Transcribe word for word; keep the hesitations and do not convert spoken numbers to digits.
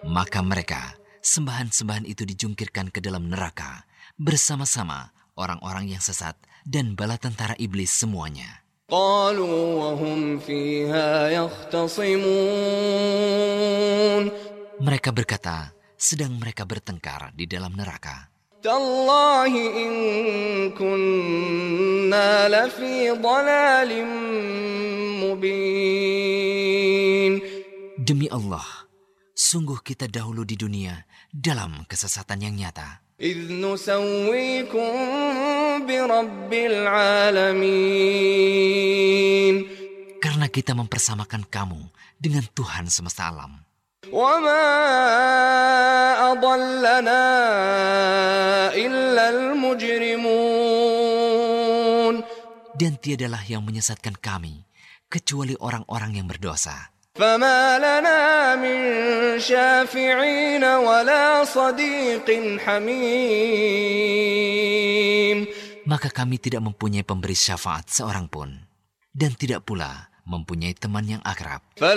Maka mereka, sembahan-sembahan itu dijungkirkan ke dalam neraka bersama-sama orang-orang yang sesat dan bala tentara iblis semuanya. قالوا وهم فيها يختصمون Mereka berkata, sedang mereka bertengkar di dalam neraka. تالله إن كنا لفي ضلال مبين. Demi Allah, sungguh kita dahulu di dunia dalam kesesatan yang nyata. إذ نسويكم برب العالمين. Karena kita mempersamakan kamu dengan Tuhan semesta alam. وما أضلنا إلا المجرمون. Dan tiadalah yang menyesatkan kami kecuali orang-orang yang berdosa. فما لنا من شافعين ولا صديق حميم. Maka kami tidak mempunyai pemberi syafaat seorang pun, dan tidak pula mempunyai teman yang akrab.